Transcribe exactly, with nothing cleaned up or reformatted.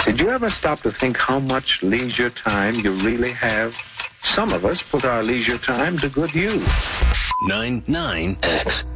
Did you ever stop to think how much leisure time you really have? Some of us put our leisure time to good use. ninety-nine X.